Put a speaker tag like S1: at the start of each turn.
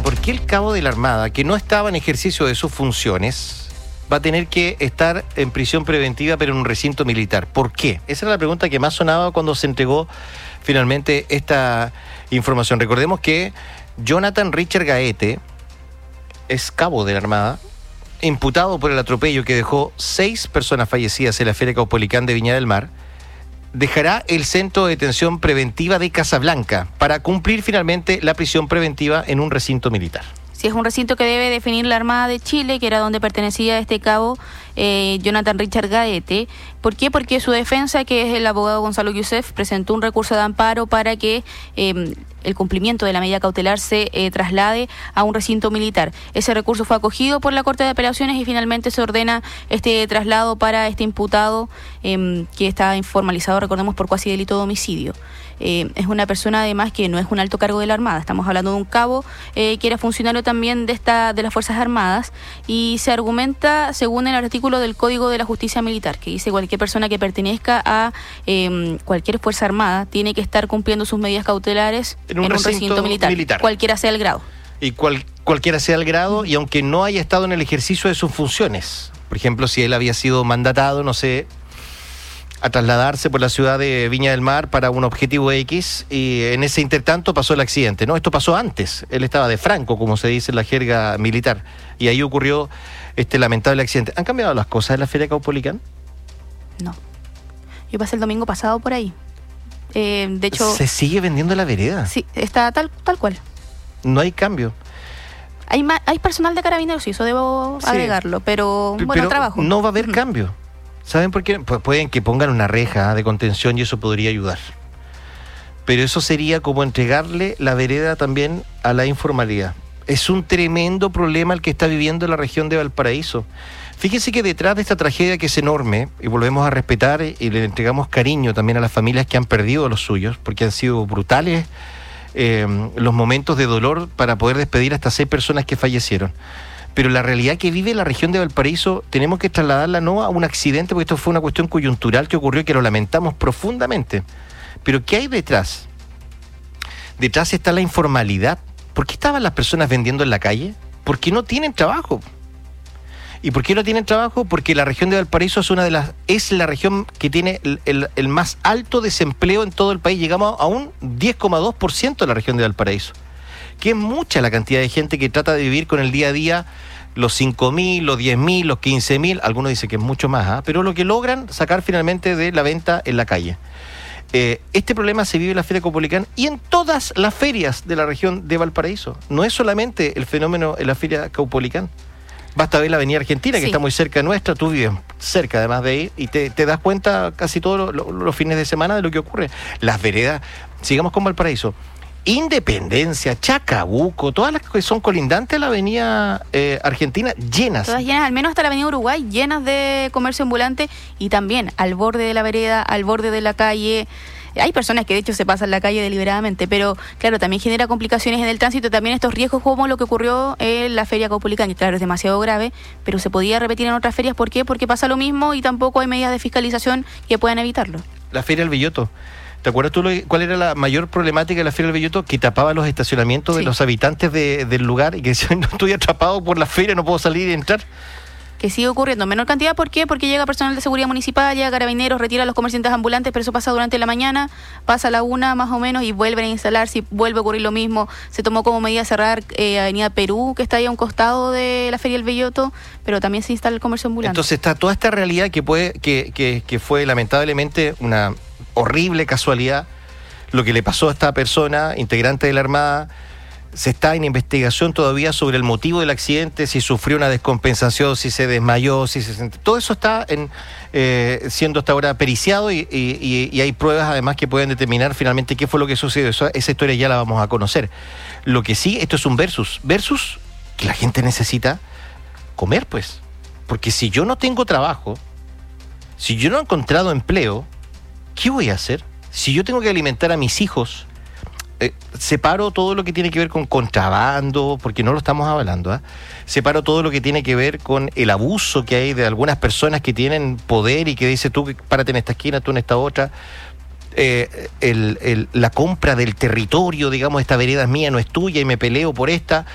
S1: por qué el cabo de la Armada, que no estaba en ejercicio de sus funciones, va a tener que estar en prisión preventiva, pero en un recinto militar. ¿Por qué? Esa era la pregunta que más sonaba cuando se entregó finalmente esta información. Recordemos que Jonathan Richard Gaete es cabo de la Armada, imputado por el atropello que dejó 6 personas fallecidas en la Feria Caupolicán de Viña del Mar. Dejará el centro de detención preventiva de Casablanca para cumplir finalmente la prisión preventiva en un recinto militar.
S2: Sí, es un recinto que debe definir la Armada de Chile, que era donde pertenecía este cabo Jonathan Richard Gaete. ¿Por qué? Porque su defensa, que es el abogado Gonzalo Youssef, presentó un recurso de amparo para que el cumplimiento de la medida cautelar se traslade a un recinto militar. Ese recurso fue acogido por la Corte de Apelaciones y finalmente se ordena este traslado para este imputado que está informalizado, recordemos, por cuasi delito de homicidio. Es una persona además que no es un alto cargo de la Armada, estamos hablando de un cabo que era funcionario también de las Fuerzas Armadas, y se argumenta según el artículo del Código de la Justicia Militar, que dice cualquier persona que pertenezca a cualquier Fuerza Armada tiene que estar cumpliendo sus medidas cautelares en un recinto militar, cualquiera sea el grado.
S1: Y cualquiera sea el grado, y aunque no haya estado en el ejercicio de sus funciones. Por ejemplo, si él había sido mandatado, no sé, a trasladarse por la ciudad de Viña del Mar para un objetivo X, y en ese intertanto pasó el accidente. No, esto pasó antes. Él estaba de franco, como se dice en la jerga militar, y ahí ocurrió este lamentable accidente. ¿Han cambiado las cosas en la Feria Caupolicán?
S2: No. Yo pasé el domingo pasado por ahí. De hecho,
S1: ¿se sigue vendiendo la vereda?
S2: Sí, está tal cual.
S1: No hay cambio.
S2: Hay personal de carabineros, sí, eso debo agregarlo, pero trabajo.
S1: No va a haber cambio. ¿Saben por qué? Pues pueden que pongan una reja de contención y eso podría ayudar. Pero eso sería como entregarle la vereda también a la informalidad. Es un tremendo problema el que está viviendo la región de Valparaíso. Fíjense que detrás de esta tragedia, que es enorme, y volvemos a respetar y le entregamos cariño también a las familias que han perdido a los suyos, porque han sido brutales los momentos de dolor para poder despedir a estas 6 personas que fallecieron. Pero la realidad que vive la región de Valparaíso tenemos que trasladarla no a un accidente, porque esto fue una cuestión coyuntural que ocurrió y que lo lamentamos profundamente. Pero ¿qué hay detrás? Detrás está la informalidad. ¿Por qué estaban las personas vendiendo en la calle? Porque no tienen trabajo. ¿Y por qué no tienen trabajo? Porque la región de Valparaíso es la región que tiene el más alto desempleo en todo el país. Llegamos a un 10,2% en la región de Valparaíso, que es mucha la cantidad de gente que trata de vivir con el día a día, los 5.000, los 10.000, los 15.000, algunos dicen que es mucho más, pero lo que logran sacar finalmente de la venta en la calle. Este problema se vive en la Feria Caupolicán y en todas las ferias de la región de Valparaíso. No es solamente el fenómeno en la Feria Caupolicán. Basta ver la Avenida Argentina, que está muy cerca nuestra, tú vives cerca además de ahí, y te das cuenta casi todos los fines de semana de lo que ocurre. Las veredas, sigamos con Valparaíso, Independencia, Chacabuco, todas las que son colindantes a la Avenida Argentina, llenas.
S2: Todas llenas, al menos hasta la Avenida Uruguay, llenas de comercio ambulante, y también al borde de la vereda, al borde de la calle. Hay personas que de hecho se pasan la calle deliberadamente, pero claro, también genera complicaciones en el tránsito, también estos riesgos como lo que ocurrió en la Feria Caupolicán, y claro, es demasiado grave, pero se podía repetir en otras ferias. ¿Por qué? Porque pasa lo mismo y tampoco hay medidas de fiscalización que puedan evitarlo.
S1: La Feria del Belloto. ¿Te acuerdas tú cuál era la mayor problemática de la Feria del Belloto? Que tapaba los estacionamientos de los habitantes del lugar, y que decían, no, estoy atrapado por la feria, no puedo salir y entrar.
S2: Que sigue ocurriendo en menor cantidad. ¿Por qué? Porque llega personal de seguridad municipal, llega carabineros, retira a los comerciantes ambulantes, pero eso pasa durante la mañana, pasa a la 1 más o menos y vuelven a instalarse, y vuelve a ocurrir lo mismo. Se tomó como medida cerrar Avenida Perú, que está ahí a un costado de la Feria del Belloto, pero también se instala el comercio ambulante.
S1: Entonces está toda esta realidad que fue lamentablemente una horrible casualidad, lo que le pasó a esta persona, integrante de la Armada. Se está en investigación todavía sobre el motivo del accidente, si sufrió una descompensación, si se desmayó, todo eso está siendo hasta ahora periciado, y hay pruebas además que pueden determinar finalmente qué fue lo que sucedió. Esa historia ya la vamos a conocer. Lo que sí, esto es un versus que la gente necesita comer, pues. Porque si yo no tengo trabajo, si yo no he encontrado empleo, ¿qué voy a hacer? Si yo tengo que alimentar a mis hijos, separo todo lo que tiene que ver con contrabando, porque no lo estamos hablando, separo todo lo que tiene que ver con el abuso que hay de algunas personas que tienen poder y que dice tú párate en esta esquina, tú en esta otra, la compra del territorio, digamos, esta vereda es mía, no es tuya, y me peleo por esta,